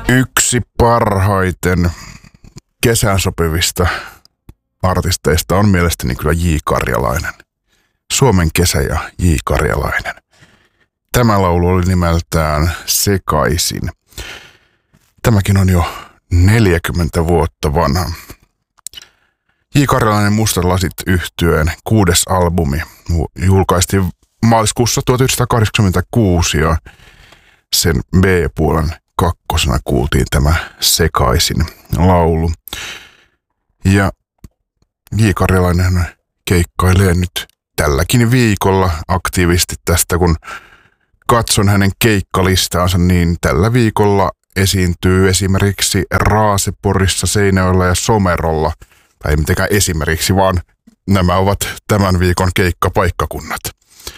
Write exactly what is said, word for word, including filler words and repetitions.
Yksi parhaiten kesään sopivista artisteista on mielestäni kyllä J. Karjalainen. Suomen kesä ja J. Karjalainen. Tämä laulu oli nimeltään Sekaisin. Tämäkin on jo neljäkymmentä vuotta vanha. J. Karjalainen Mustat lasit -yhtyeen kuudes albumi julkaistiin maaliskuussa tuhatyhdeksänsataakahdeksankymmentäkuusi ja sen B-puolen kakkosena kuultiin tämä Sekaisin laulu. Ja J. Karjalainen keikkailee nyt tälläkin viikolla aktiivisesti tästä, kun katson hänen keikkalistaansa, niin tällä viikolla esiintyy esimerkiksi Raaseporissa, Seinäjoella ja Somerolla. Tai ei mitenkään esimerkiksi, vaan nämä ovat tämän viikon keikkapaikkakunnat.